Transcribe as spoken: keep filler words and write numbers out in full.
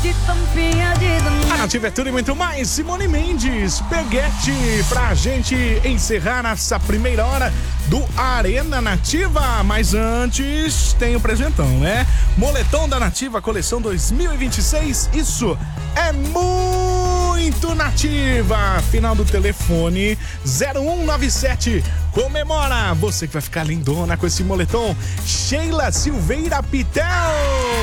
A Nativa é tudo e muito mais. Simone Mendes, Peguete, pra gente encerrar essa primeira hora do Arena Nativa. Mas antes, tem o presentão, né? Moletom da Nativa, coleção dois mil e vinte e seis. Isso é muito Nativa. Final do telefone zero um nove sete. Comemora! Você que vai ficar lindona com esse moletom. Sheila Silveira Pitel.